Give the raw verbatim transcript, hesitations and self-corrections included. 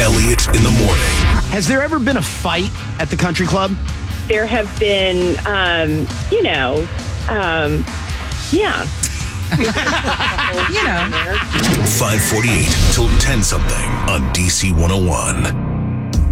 Elliott in the morning. Has there ever been a fight at the country club? There have been, um, you know, um, yeah. You know. five forty-eight till ten something on D C one oh one.